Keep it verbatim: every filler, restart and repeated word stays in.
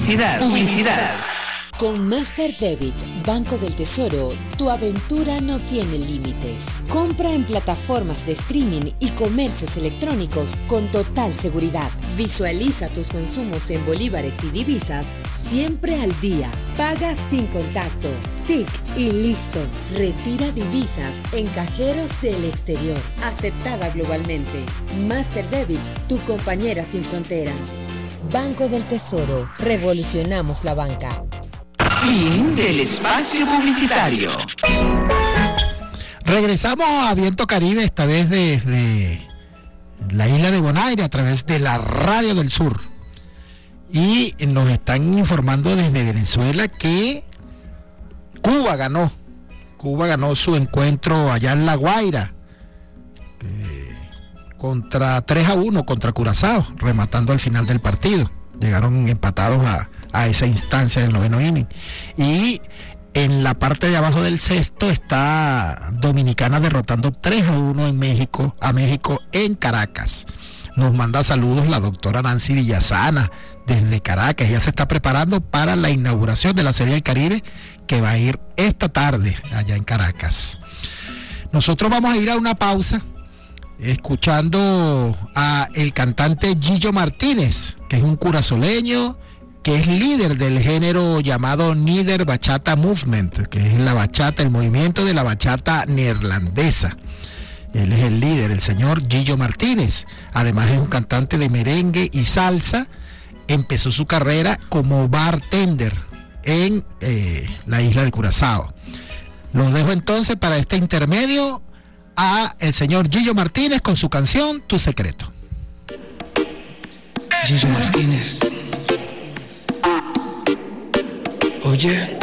Publicidad. Publicidad. Con Master Debit, Banco del Tesoro, tu aventura no tiene límites. Compra en plataformas de streaming y comercios electrónicos con total seguridad. Visualiza tus consumos en bolívares y divisas siempre al día. Paga sin contacto. Tic y listo. Retira divisas en cajeros del exterior. Aceptada globalmente. Master Debit, tu compañera sin fronteras. Banco del Tesoro. Revolucionamos la banca. Fin del espacio publicitario. Regresamos a Viento Caribe, esta vez desde la isla de Bonaire a través de la Radio del Sur. Y nos están informando desde Venezuela que Cuba ganó. Cuba ganó su encuentro allá en La Guaira eh, contra tres a uno contra Curazao, rematando al final del partido. Llegaron empatados a a esa instancia del noveno inning. Y en la parte de abajo del sexto está Dominicana derrotando tres a uno en México, a México en Caracas. Nos manda saludos la doctora Nancy Villasana desde Caracas. Ella se está preparando para la inauguración de la Serie del Caribe que va a ir esta tarde allá en Caracas. Nosotros vamos a ir a una pausa escuchando a el cantante Gillo Martínez, que es un curazoleño que es líder del género llamado Nieder Bachata Movement, que es la bachata, el movimiento de la bachata neerlandesa. Él es el líder, el señor Gillo Martínez. Además es un cantante de merengue y salsa. Empezó su carrera como bartender en eh, la isla de Curazao. Los dejo entonces para este intermedio a el señor Gillo Martínez con su canción Tu Secreto. Gillo Martínez. Oye,